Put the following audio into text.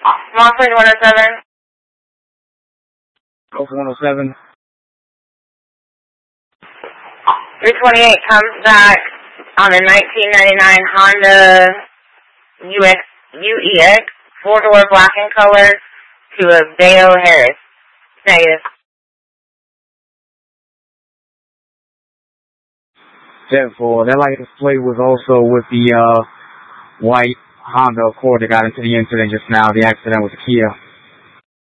Small Fleet 107. Go for 107. 328 comes back on a 1999 Honda UEX, 4-door black in color, to a Dale Harris. Negative. 10-4. That license plate was also with the white Honda Accord that got into the incident just now. The accident was a Kia.